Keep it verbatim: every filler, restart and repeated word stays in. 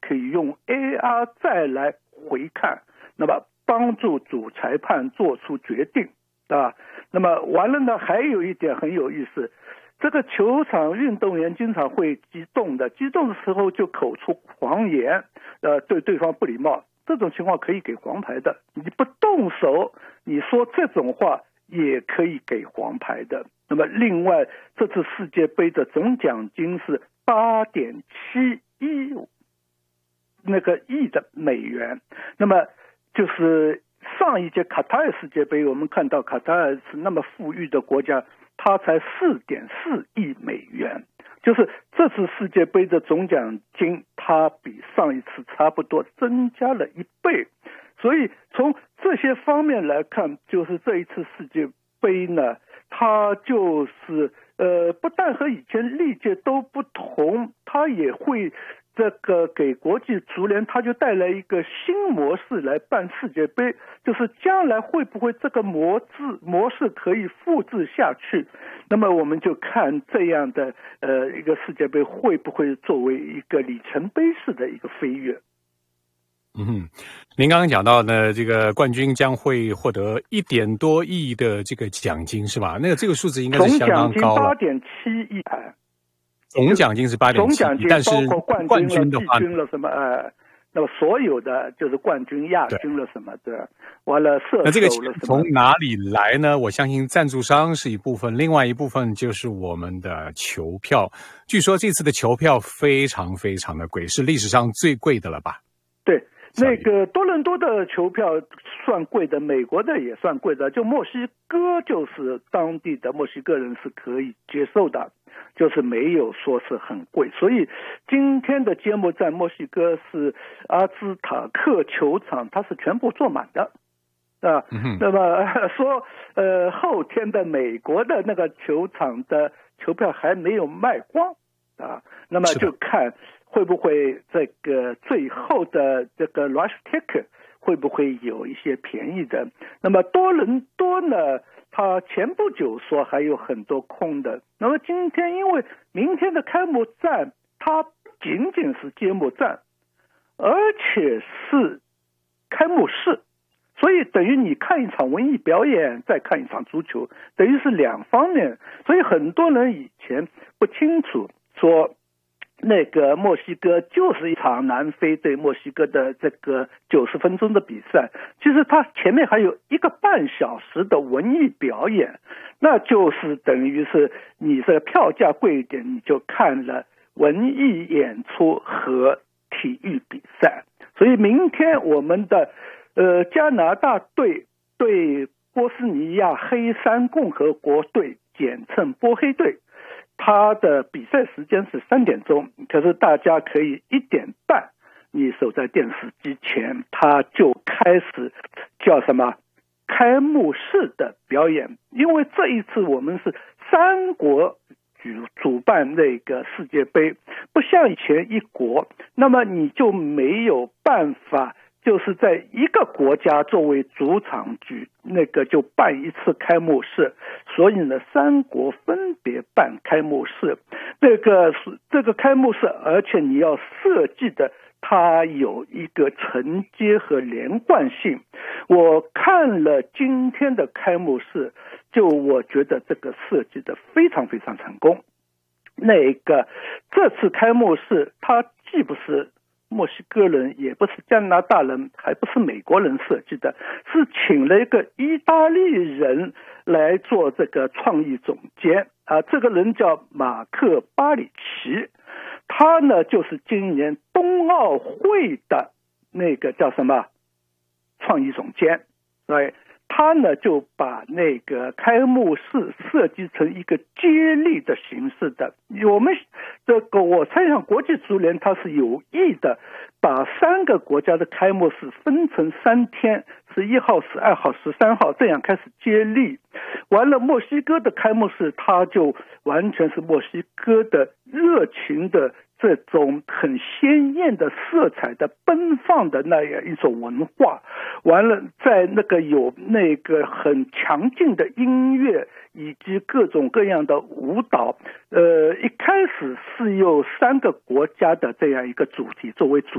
可以用 A R 再来回看，那么帮助主裁判做出决定啊。那么完了呢，还有一点很有意思，这个球场运动员经常会激动的，激动的时候就口出狂言，呃，对对方不礼貌，这种情况可以给黄牌的。你不动手，你说这种话也可以给黄牌的。那么另外，这次世界杯的总奖金是八点七一那个亿的美元。那么就是上一届卡塔尔世界杯，我们看到卡塔尔是那么富裕的国家，它才四点四亿美元。就是这次世界杯的总奖金，它比上一次差不多增加了一倍。所以从这些方面来看，就是这一次世界杯呢，它就是呃，不但和以前历届都不同，它也会这个给国际足联，它就带来一个新模式来办世界杯，就是将来会不会这个模制模式可以复制下去？那么我们就看这样的呃一个世界杯会不会作为一个里程碑式的一个飞跃。 嗯，您刚刚讲到呢，这个冠军将会获得一点多亿的这个奖金，是吧？那个这个数字应该是相当高了。 总奖金八点七亿， 总奖金是八点七亿，但是包括冠军了、季军了什么，呃，那么所有的就是冠军、亚军了什么的，完了射手了什么。 那这个从哪里来呢？我相信赞助商是一部分，另外一部分就是我们的球票。据说这次的球票非常非常的贵，是历史上最贵的了吧？ 对。那个多伦多的球票算贵的，美国的也算贵的，就墨西哥就是当地的墨西哥人是可以接受的，就是没有说是很贵。所以今天的揭幕战，墨西哥是阿兹塔克球场，它是全部坐满的啊。嗯、那么说呃后天的美国的那个球场的球票还没有卖光啊，那么就看会不会这个最后的这个 rush ticket 会不会有一些便宜的？那么多伦多呢，它前不久说还有很多空的。那么今天因为明天的开幕战，它仅仅是揭幕战，而且是开幕式，所以等于你看一场文艺表演，再看一场足球，等于是两方面。所以很多人以前不清楚说，那个墨西哥就是一场南非对墨西哥的这个九十分钟的比赛，其实它前面还有一个半小时的文艺表演，那就是等于是你这个票价贵一点，你就看了文艺演出和体育比赛。所以明天我们的呃加拿大队对波斯尼亚黑山共和国队，简称波黑队，他的比赛时间是三点钟，可是大家可以一点半，你守在电视机前，他就开始叫什么开幕式的表演。因为这一次我们是三国主主办那个世界杯，不像以前一国，那么你就没有办法就是在一个国家作为主场举那个就办一次开幕式，所以呢三国分别办开幕式。这个是这个开幕式，而且你要设计的它有一个承接和连贯性。我看了今天的开幕式，就我觉得这个设计的非常非常成功。那个这次开幕式它既不是墨西哥人，也不是加拿大人，还不是美国人设计的，是请了一个意大利人来做这个创意总监啊，这个人叫马克巴里奇，他呢就是今年冬奥会的那个叫什么创意总监，对，他呢就把那个开幕式设计成一个接力的形式的。我们这个我猜想国际足联它是有意的把三个国家的开幕式分成三天，十一号、十二号、十三号这样开始接力。完了墨西哥的开幕式它就完全是墨西哥的热情的这种很鲜艳的色彩的奔放的那样一种文化，完了在那个有那个很强劲的音乐以及各种各样的舞蹈。呃，一开始是有三个国家的这样一个主题作为主